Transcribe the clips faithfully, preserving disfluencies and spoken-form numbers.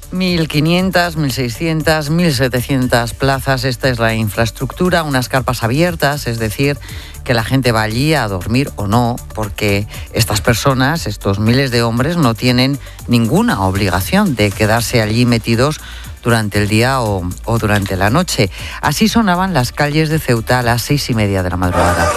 mil quinientas, mil seiscientas, mil setecientas plazas. Esta es la infraestructura, unas carpas abiertas, es decir, que la gente va allí a dormir o no, porque estas personas, estos miles de hombres, no tienen ninguna obligación de quedarse allí metidos durante el día o, o durante la noche. Así sonaban las calles de Ceuta a las seis y media de la madrugada.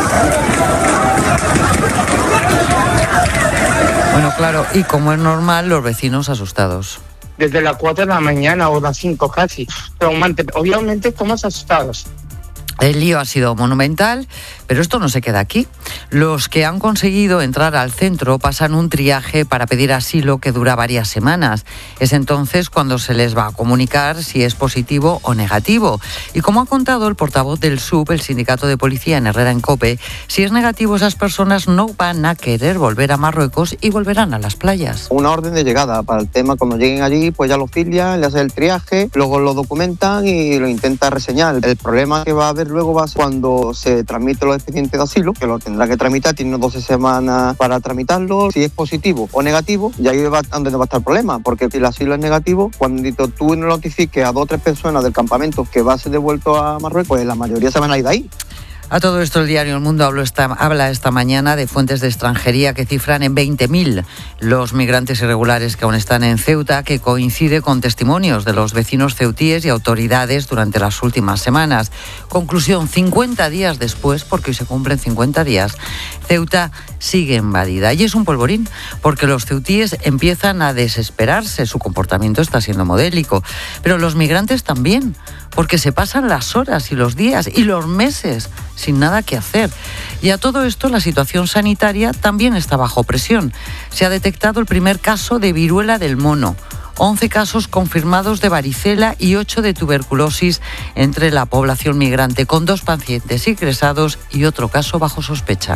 Bueno, claro, y como es normal, los vecinos asustados. Desde las cuatro de la mañana o las cinco casi. Pero obviamente estamos asustados. El lío ha sido monumental, pero esto no se queda aquí. Los que han conseguido entrar al centro pasan un triaje para pedir asilo que dura varias semanas. Es entonces cuando se les va a comunicar si es positivo o negativo. Y como ha contado el portavoz del S U B, el sindicato de policía en Herrera en COPE, si es negativo esas personas no van a querer volver a Marruecos y volverán a las playas. Una orden de llegada para el tema, cuando lleguen allí pues ya lo filian, le hacen el triaje, luego lo documentan y lo intentan reseñar. El problema que va a haber luego va a ser cuando se tramiten los expedientes de asilo, que lo tendrá que tramitar, tiene doce semanas para tramitarlo. Si es positivo o negativo, ya ahí va donde va a estar el problema, porque si el asilo es negativo, cuando tú no notifiques a dos o tres personas del campamento que va a ser devuelto a Marruecos, pues la mayoría se van a ir de ahí. A todo esto el diario El Mundo habla esta, habla esta mañana de fuentes de extranjería que cifran en veinte mil los migrantes irregulares que aún están en Ceuta, que coincide con testimonios de los vecinos ceutíes y autoridades durante las últimas semanas. Conclusión, cincuenta días después, porque hoy se cumplen cincuenta días, Ceuta sigue invadida. Y es un polvorín, porque los ceutíes empiezan a desesperarse, su comportamiento está siendo modélico, pero los migrantes también, porque se pasan las horas y los días y los meses sin nada que hacer. Y a todo esto la situación sanitaria también está bajo presión. Se ha detectado el primer caso de viruela del mono, once casos confirmados de varicela y ocho de tuberculosis entre la población migrante, con dos pacientes ingresados y otro caso bajo sospecha.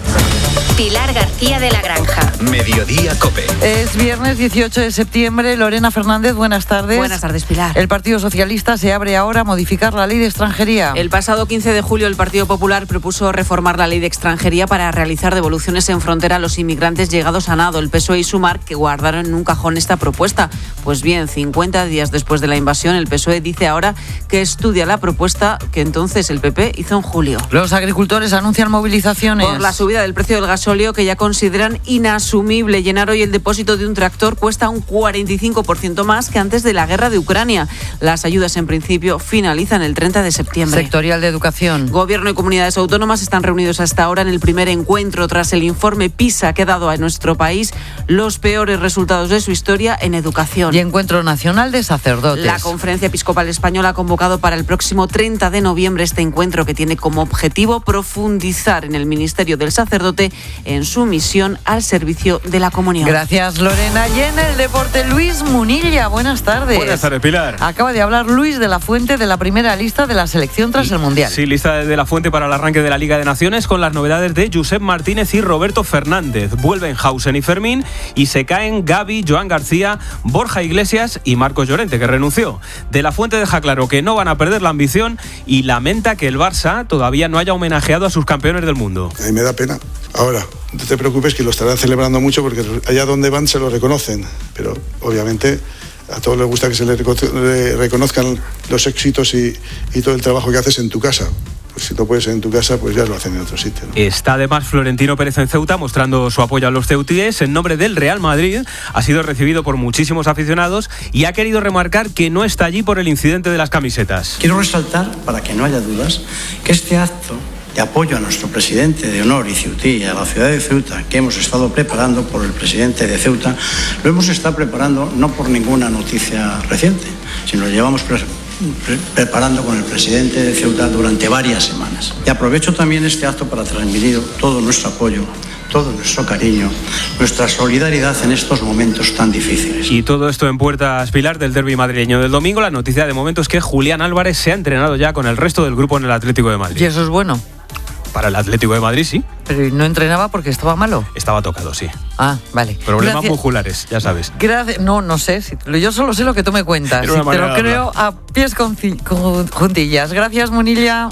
Pilar García de la Granja. Mediodía COPE. Es viernes dieciocho de septiembre. Lorena Fernández, buenas tardes. Buenas tardes, Pilar. El Partido Socialista se abre ahora a modificar la ley de extranjería. El pasado quince de julio el Partido Popular propuso reformar la ley de extranjería para realizar devoluciones en frontera a los inmigrantes llegados a nado. El P S O E y Sumar, que guardaron en un cajón esta propuesta. Pues bien, cincuenta días después de la invasión, el P S O E dice ahora que estudia la propuesta que entonces el P P hizo en julio. Los agricultores anuncian movilizaciones. Por la subida del precio del gasóleo, que ya consideran inasumible. Llenar hoy el depósito de un tractor cuesta un cuarenta y cinco por ciento más que antes de la guerra de Ucrania. Las ayudas en principio finalizan el treinta de septiembre. Sectorial de educación. Gobierno y comunidades autónomas están reunidos hasta ahora en el primer encuentro tras el informe PISA que ha dado a nuestro país los peores resultados de su historia en educación. Y Encuentro Nacional de Sacerdotes. La Conferencia Episcopal Española ha convocado para el próximo treinta de noviembre este encuentro que tiene como objetivo profundizar en el ministerio del sacerdote en su misión al servicio de la comunión. Gracias, Lorena. Y en el deporte, Luis Munilla, buenas tardes. Buenas tardes, Pilar. Acaba de hablar Luis de la Fuente de la primera lista de la selección tras el Mundial. Sí, lista de la Fuente para el arranque de la Liga de Naciones con las novedades de Josep Martínez y Roberto Fernández. Vuelven Hausen y Fermín y se caen Gavi, Joan García, Borja Iglesias y Marcos Llorente, que renunció. De la Fuente deja claro que no van a perder la ambición y lamenta que el Barça todavía no haya homenajeado a sus campeones del mundo. A mí me da pena. Ahora, no te preocupes que lo estarán celebrando mucho porque allá donde van se lo reconocen, pero obviamente a todos les gusta que se les reconozcan los éxitos y, y todo el trabajo que haces en tu casa. Pues si no puedes en tu casa, pues ya lo hacen en otro sitio, ¿no? Está además Florentino Pérez en Ceuta mostrando su apoyo a los ceutíes. En nombre del Real Madrid ha sido recibido por muchísimos aficionados y ha querido remarcar que no está allí por el incidente de las camisetas. Quiero resaltar, para que no haya dudas, que este acto de apoyo a nuestro presidente de honor y ceutí y a la ciudad de Ceuta, que hemos estado preparando por el presidente de Ceuta, lo hemos estado preparando no por ninguna noticia reciente, sino lo llevamos pre- pre- preparando con el presidente de Ceuta durante varias semanas. Y aprovecho también este acto para transmitir todo nuestro apoyo, todo nuestro cariño, nuestra solidaridad en estos momentos tan difíciles. Y todo esto en puertas, Pilar, del derbi madrileño del domingo. La noticia de momento es que Julián Álvarez se ha entrenado ya con el resto del grupo en el Atlético de Madrid. Y eso es bueno. Para el Atlético de Madrid, sí. Pero no entrenaba porque estaba malo. Estaba tocado, sí. Ah, vale. Problemas Gracias. musculares, ya sabes. Gracias. No, no sé. Si, yo solo sé lo que tú me cuentas. Si te lo creo a pies con, con juntillas. Gracias, Munilla.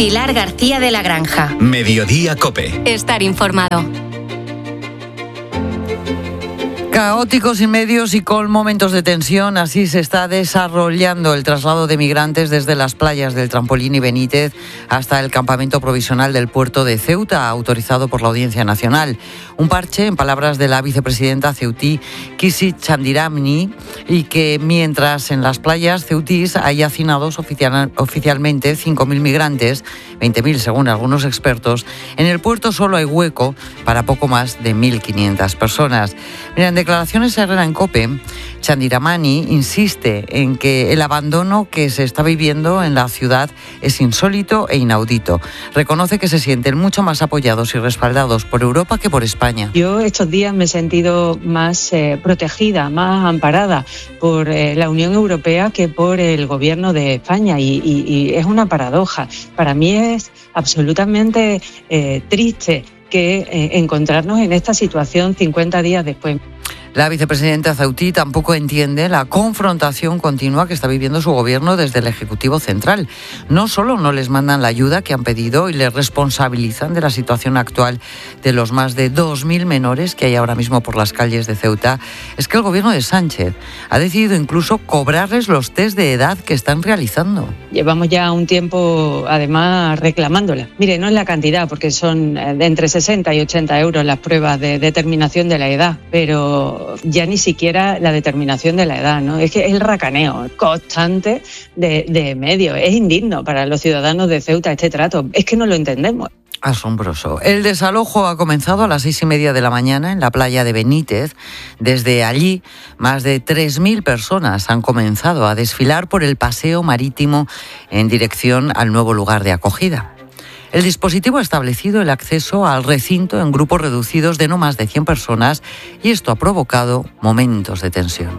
Pilar García de la Granja. Mediodía COPE. Estar informado. Caóticos, sin medios y con momentos de tensión, así se está desarrollando el traslado de migrantes desde las playas del Trampolín y Benítez hasta el campamento provisional del puerto de Ceuta, autorizado por la Audiencia Nacional. Un parche, en palabras de la vicepresidenta ceutí, Kisi Chandiramni, y que mientras en las playas ceutís hay hacinados oficial, oficialmente cinco mil migrantes, veinte mil según algunos expertos, en el puerto solo hay hueco para poco más de mil quinientas personas. Mira, en declaraciones a Herrera en COPE, Chandiramani insiste en que el abandono que se está viviendo en la ciudad es insólito e inaudito. Reconoce que se sienten mucho más apoyados y respaldados por Europa que por España. Yo estos días me he sentido más eh, protegida, más amparada por eh, la Unión Europea que por el gobierno de España y, y, y es una paradoja. Para mí es absolutamente eh, triste que eh, encontrarnos en esta situación cincuenta días después. La vicepresidenta ceutí tampoco entiende la confrontación continua que está viviendo su gobierno desde el Ejecutivo Central. No solo no les mandan la ayuda que han pedido y les responsabilizan de la situación actual de los más de dos mil menores que hay ahora mismo por las calles de Ceuta, es que el gobierno de Sánchez ha decidido incluso cobrarles los test de edad que están realizando. Llevamos ya un tiempo, además, reclamándola. Mire, no es la cantidad, porque son de entre sesenta y ochenta euros las pruebas de determinación de la edad, pero ya ni siquiera la determinación de la edad, ¿no? Es que es el racaneo constante de, de medios. Es indigno para los ciudadanos de Ceuta este trato. Es que no lo entendemos. Asombroso. El desalojo ha comenzado a las seis y media de la mañana en la playa de Benítez. Desde allí, más de tres mil personas han comenzado a desfilar por el paseo marítimo en dirección al nuevo lugar de acogida. El dispositivo ha establecido el acceso al recinto en grupos reducidos de no más de cien personas y esto ha provocado momentos de tensión.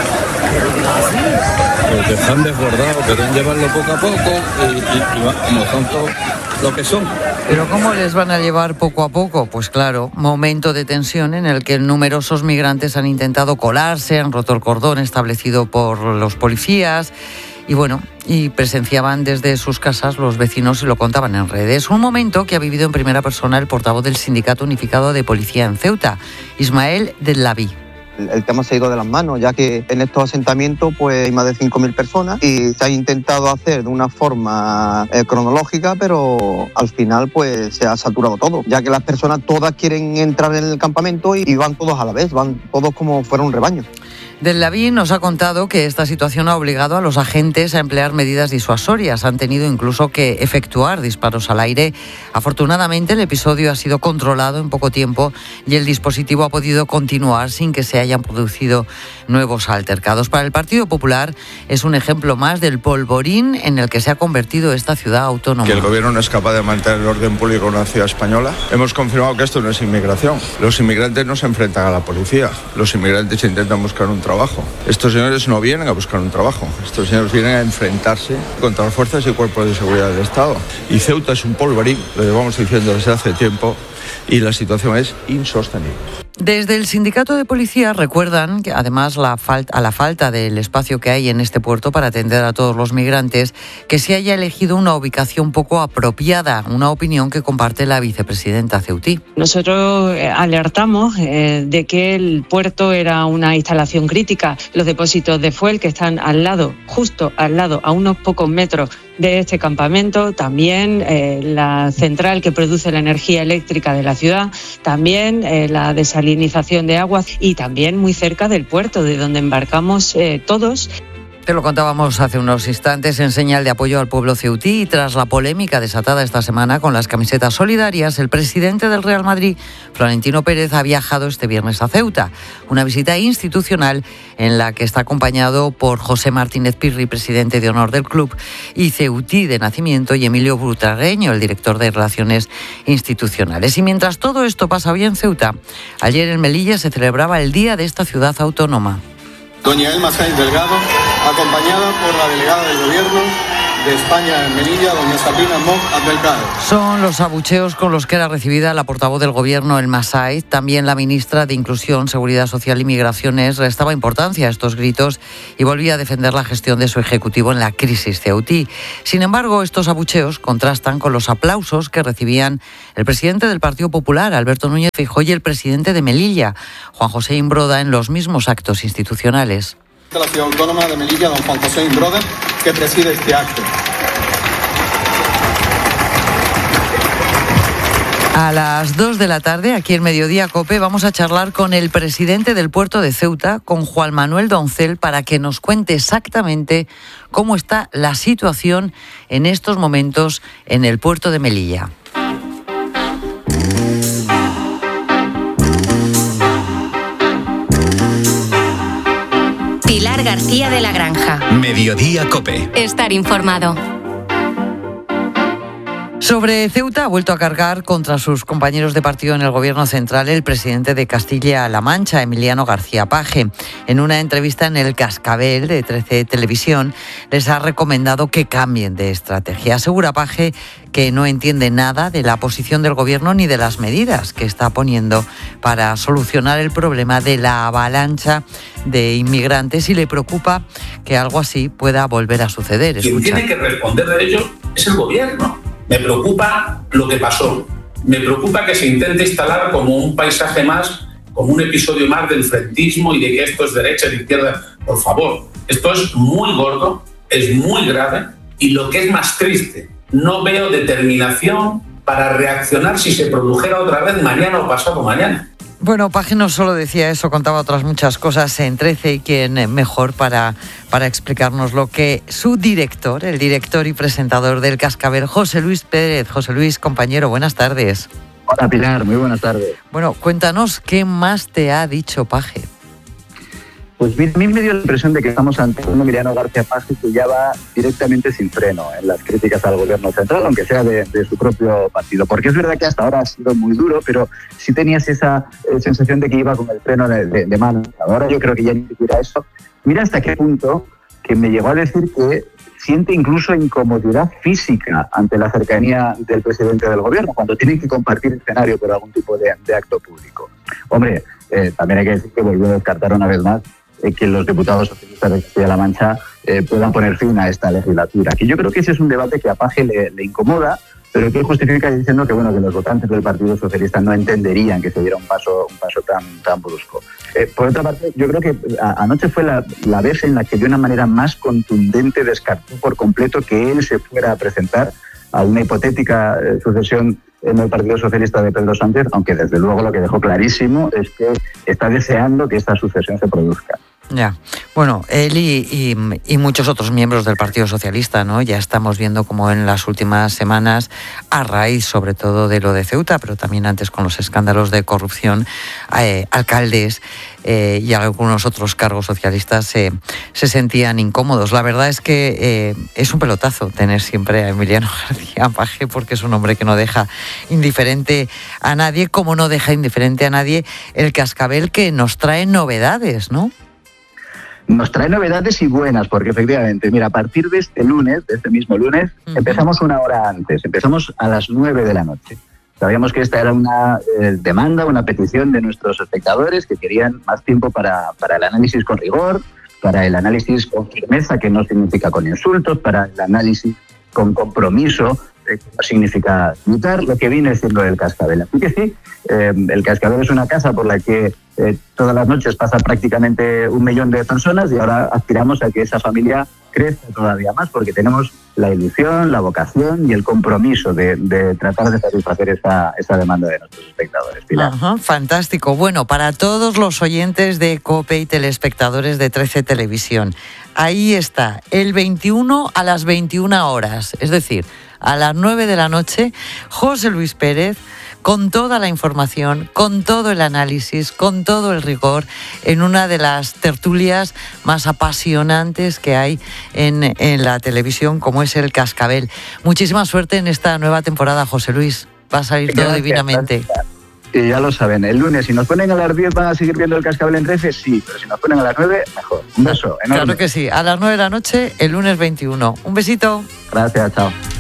Porque están desbordados, quieren llevarlo poco a poco y, y, y como son todos lo que son. ¿Pero cómo les van a llevar poco a poco? Pues claro, momento de tensión en el que numerosos migrantes han intentado colarse, han roto el cordón establecido por los policías. Y bueno, y presenciaban desde sus casas los vecinos y lo contaban en redes. Un momento que ha vivido en primera persona el portavoz del Sindicato Unificado de Policía en Ceuta, Ismael Del Laví. El tema se ha ido de las manos, ya que en estos asentamientos pues hay más de cinco mil personas y se ha intentado hacer de una forma eh, cronológica, pero al final pues se ha saturado todo, ya que las personas todas quieren entrar en el campamento y, y van todos a la vez, van todos como fuera un rebaño. Del Laví nos ha contado que esta situación ha obligado a los agentes a emplear medidas disuasorias. Han tenido incluso que efectuar disparos al aire. Afortunadamente, el episodio ha sido controlado en poco tiempo y el dispositivo ha podido continuar sin que se hayan producido nuevos altercados. Para el Partido Popular es un ejemplo más del polvorín en el que se ha convertido esta ciudad autónoma. Que el gobierno no es capaz de mantener el orden público en una ciudad española. Hemos confirmado que esto no es inmigración. Los inmigrantes no se enfrentan a la policía. Los inmigrantes intentan buscar un trabajo. Estos señores no vienen a buscar un trabajo. Estos señores vienen a enfrentarse contra las fuerzas y cuerpos de seguridad del Estado. Y Ceuta es un polvorín, lo llevamos diciendo desde hace tiempo, y la situación es insostenible. Desde el sindicato de policía recuerdan que además la falta, a la falta del espacio que hay en este puerto para atender a todos los migrantes, que se haya elegido una ubicación poco apropiada, una opinión que comparte la vicepresidenta ceutí. Nosotros alertamos eh, de que el puerto era una instalación crítica. Los depósitos de fuel que están al lado, justo al lado, a unos pocos metros de este campamento, también eh, la central que produce la energía eléctrica de la ciudad, también eh, la desalinización de aguas y también muy cerca del puerto de donde embarcamos eh, todos. Te lo contábamos hace unos instantes en señal de apoyo al pueblo ceutí y tras la polémica desatada esta semana con las camisetas solidarias, el presidente del Real Madrid, Florentino Pérez, ha viajado este viernes a Ceuta. Una visita institucional en la que está acompañado por José Martínez Pirri, presidente de honor del club, y ceutí de nacimiento, y Emilio Butragueño, el director de Relaciones Institucionales. Y mientras todo esto pasa hoy en Ceuta, ayer en Melilla se celebraba el Día de esta ciudad autónoma. Doña Elma Sáenz Delgado, acompañada por la delegada del Gobierno, de España en Melilla, doña Sabrina Mock Abdelkader. Son los abucheos con los que era recibida la portavoz del Gobierno, el Masai. También la ministra de Inclusión, Seguridad Social y Migraciones restaba importancia a estos gritos y volvía a defender la gestión de su ejecutivo en la crisis ceutí. Sin embargo, estos abucheos contrastan con los aplausos que recibían el presidente del Partido Popular, Alberto Núñez Feijóo, y el presidente de Melilla, Juan José Imbroda, en los mismos actos institucionales. De la ciudad autónoma de Melilla, don Juan José Imbroda, que preside este acto. A las dos de la tarde, aquí en Mediodía COPE, vamos a charlar con el presidente del puerto de Ceuta, con Juan Manuel Doncel, para que nos cuente exactamente cómo está la situación en estos momentos en el puerto de Melilla. Pilar García de la Granja. Mediodía COPE. Estar informado. Sobre Ceuta ha vuelto a cargar contra sus compañeros de partido en el Gobierno central el presidente de Castilla-La Mancha, Emiliano García Paje. En una entrevista en el Cascabel de trece Televisión, les ha recomendado que cambien de estrategia. Asegura Paje que no entiende nada de la posición del Gobierno ni de las medidas que está poniendo para solucionar el problema de la avalancha de inmigrantes y le preocupa que algo así pueda volver a suceder. Quien Escucha. tiene que responder de ello es el Gobierno. Me preocupa lo que pasó. Me preocupa que se intente instalar como un paisaje más, como un episodio más del frentismo y de que esto es derecha y de izquierda. Por favor, esto es muy gordo, es muy grave y lo que es más triste, no veo determinación para reaccionar si se produjera otra vez mañana o pasado mañana. Bueno, Paje no solo decía eso, contaba otras muchas cosas en trece y quién mejor para, para explicarnos lo que su director, el director y presentador del Cascabel, José Luis Pérez. José Luis, compañero, buenas tardes. Hola Pilar, muy buenas tardes. Bueno, cuéntanos qué más te ha dicho Paje. Pues a mí me dio la impresión de que estamos ante un Emiliano García Paje que ya va directamente sin freno en las críticas al Gobierno central, aunque sea de, de su propio partido. Porque es verdad que hasta ahora ha sido muy duro, pero sí tenías esa eh, sensación de que iba con el freno de, de, de mano. Ahora yo creo que ya ni siquiera eso. Mira hasta qué punto que me llegó a decir que siente incluso incomodidad física ante la cercanía del presidente del Gobierno, cuando tienen que compartir escenario por algún tipo de, de acto público. Hombre, eh, también hay que decir que volvió a descartar una vez más eh, que los diputados socialistas de Castilla-La Mancha eh, puedan poner fin a esta legislatura. Que yo creo que ese es un debate que a Paje le, le incomoda, pero que justifica diciendo que bueno que los votantes del Partido Socialista no entenderían que se diera un paso un paso tan tan brusco. Eh, por otra parte, yo creo que a, anoche fue la, la vez en la que de una manera más contundente descartó por completo que él se fuera a presentar a una hipotética eh, sucesión en el Partido Socialista de Pedro Sánchez, aunque desde luego lo que dejó clarísimo es que está deseando que esta sucesión se produzca. Ya, bueno, él y, y, y muchos otros miembros del Partido Socialista, ¿no? Ya estamos viendo como en las últimas semanas, a raíz sobre todo de lo de Ceuta, pero también antes con los escándalos de corrupción, eh, alcaldes eh, y algunos otros cargos socialistas eh, se sentían incómodos. La verdad es que eh, es un pelotazo tener siempre a Emiliano García Paje, porque es un hombre que no deja indiferente a nadie, como no deja indiferente a nadie el Cascabel, que nos trae novedades, ¿no? Nos trae novedades y buenas, porque efectivamente, mira, a partir de este lunes, de este mismo lunes, uh-huh. empezamos una hora antes, empezamos a las nueve de la noche. Sabíamos que esta era una eh, demanda, una petición de nuestros espectadores que querían más tiempo para, para el análisis con rigor, para el análisis con firmeza, que no significa con insultos, para el análisis con compromiso, eh, que no significa imitar, lo que viene siendo el Cascabel. Así que sí, eh, el Cascabel es una casa por la que eh, todas las noches pasa prácticamente un millón de personas y ahora aspiramos a que esa familia crezca todavía más, porque tenemos la ilusión, la vocación y el compromiso de, de tratar de satisfacer esa, esa demanda de nuestros espectadores. Pilar. Ajá, fantástico. Bueno, para todos los oyentes de COPE y telespectadores de trece Televisión, ahí está, el veintiuno a las veintiuna horas, es decir, a las nueve de la noche, José Luis Pérez, con toda la información, con todo el análisis, con todo el rigor, en una de las tertulias más apasionantes que hay en, en la televisión, como es el Cascabel. Muchísima suerte en esta nueva temporada, José Luis. Va a salir todo Gracias, divinamente. Gracias. Y ya lo saben, el lunes si nos ponen a las diez van a seguir viendo el Cascabel en trece, sí, pero si nos ponen a las nueve, mejor. Un beso enorme. Claro que sí, a las nueve de la noche el lunes veintiuno. Un besito. Gracias, chao.